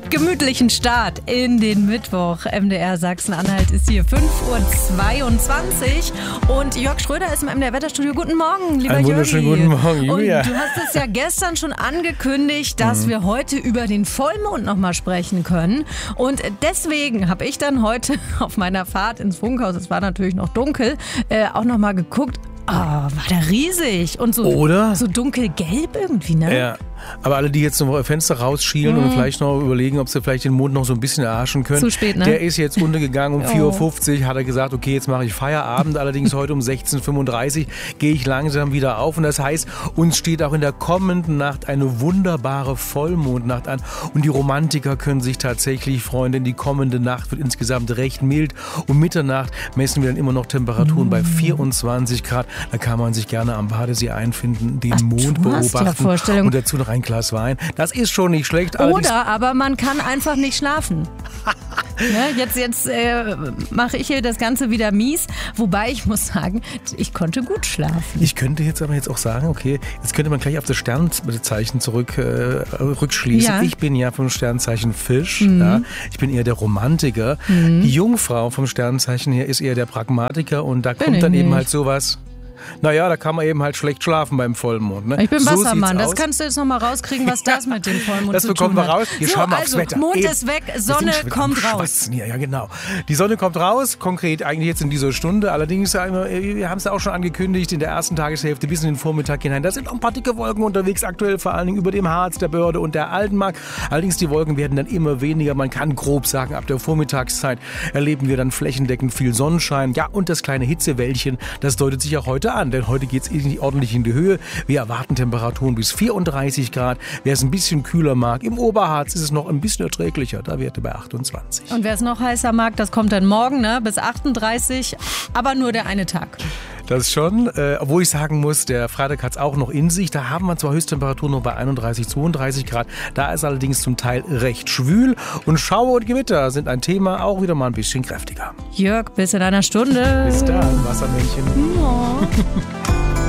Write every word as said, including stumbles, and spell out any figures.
Gemütlichen Start in den Mittwoch. M D R Sachsen-Anhalt ist hier fünf Uhr zweiundzwanzig und Jörg Schröder ist im M D R Wetterstudio. Guten Morgen, lieber Einen wunderschönen guten Morgen, Julia. Und du hast es ja gestern schon angekündigt, dass mhm. wir heute über den Vollmond nochmal sprechen können. Und deswegen habe ich dann heute auf meiner Fahrt ins Funkhaus, es war natürlich noch dunkel, äh, auch nochmal geguckt. Oh, war der riesig und so, Oder? so dunkelgelb irgendwie, ne? Ja. Aber alle, die jetzt noch Fenster rausschielen mhm. und vielleicht noch überlegen, ob sie vielleicht den Mond noch so ein bisschen erhaschen können. Zu spät, ne? Der ist jetzt untergegangen um oh. vier Uhr fünfzig, hat er gesagt, okay, jetzt mache ich Feierabend. Allerdings heute um sechzehn Uhr fünfunddreißig gehe ich langsam wieder auf. Und das heißt, uns steht auch in der kommenden Nacht eine wunderbare Vollmondnacht an. Und die Romantiker können sich tatsächlich freuen, denn die kommende Nacht wird insgesamt recht mild. Um Mitternacht messen wir dann immer noch Temperaturen mhm. bei vierundzwanzig Grad. Da kann man sich gerne am Badesee einfinden, den Ach, Mond beobachten ja und dazu noch ein Glas Wein. Das ist schon nicht schlecht. Oder aber man kann einfach nicht schlafen. Ne, jetzt jetzt äh, mache ich hier das Ganze wieder mies. Wobei ich muss sagen, ich konnte gut schlafen. Ich könnte jetzt aber jetzt auch sagen, okay, jetzt könnte man gleich auf das Sternzeichen zurück äh, rückschließen. Ja. Ich bin ja vom Sternzeichen Fisch. Mhm. Ja. Ich bin eher der Romantiker. Mhm. Die Jungfrau vom Sternzeichen her ist eher der Pragmatiker. Und da bin kommt dann nicht. eben halt sowas. Naja, da kann man eben halt schlecht schlafen beim Vollmond. Ne? Ich bin so Wassermann, das kannst du jetzt nochmal rauskriegen, was das mit dem Vollmond das zu tun hat. Das bekommen wir raus, wir so, schauen mal also, aufs Wetter. Mond eben. ist weg, Sonne kommt raus. Ja, ja, genau. Die Sonne kommt raus, konkret eigentlich jetzt in dieser Stunde. Allerdings, wir haben es ja auch schon angekündigt, in der ersten Tageshälfte bis in den Vormittag hinein. Da sind noch ein paar dicke Wolken unterwegs, aktuell vor allen Dingen über dem Harz, der Börde und der Altenmark. Allerdings, die Wolken werden dann immer weniger. Man kann grob sagen, ab der Vormittagszeit erleben wir dann flächendeckend viel Sonnenschein. Ja, und das kleine Hitzewellchen, das deutet sich auch heute an, denn heute geht es ordentlich in die Höhe. Wir erwarten Temperaturen bis vierunddreißig Grad. Wer es ein bisschen kühler mag, im Oberharz ist es noch ein bisschen erträglicher. Da Werte bei achtundzwanzig. Und wer es noch heißer mag, das kommt dann morgen, ne, bis achtunddreißig. Aber nur der eine Tag. Das schon, äh, obwohl ich sagen muss, der Freitag hat es auch noch in sich. Da haben wir zwar Höchsttemperaturen noch bei einunddreißig, zweiunddreißig Grad. Da ist allerdings zum Teil recht schwül. Und Schauer und Gewitter sind ein Thema, auch wieder mal ein bisschen kräftiger. Jörg, bis in einer Stunde. Bis dann, Wassermännchen. Oh.